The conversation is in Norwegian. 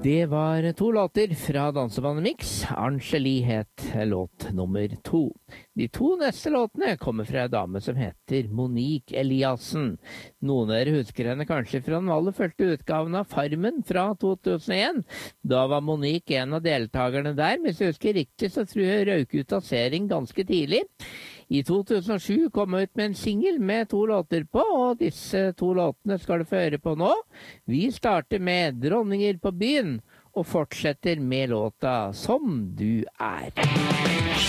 Det var to låter fra Dansebandet Mix. Angeli het låt nummer 2. De to neste låtene kommer fra en dame som heter Monique Eliassen. Noen av dere husker henne kanskje fra den aller første utgaven av Farmen fra 2001. Da var Monique en av deltakerne der, men hvis jeg husker riktig så tror jeg røyk ut av serien ganske tidlig. I 2007 kom hun ut med en single med 2 låter på, og disse 2 låtene skal du få høre på nå. Vi starter med Dronninger på byen, og fortsetter med låta Som du er.